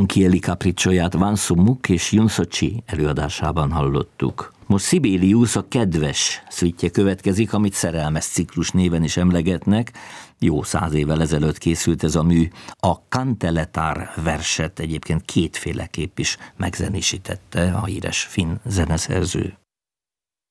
Don Chieli capriccióját Vansu Muk és Yun So-chi előadásában hallottuk. Most Sibelius a kedves szüttje következik, amit szerelmes ciklus néven is emlegetnek. Jó 100 évvel ezelőtt készült ez a mű. A Kanteletár verset egyébként kétféleképp is megzenésítette a híres finn zeneszerző.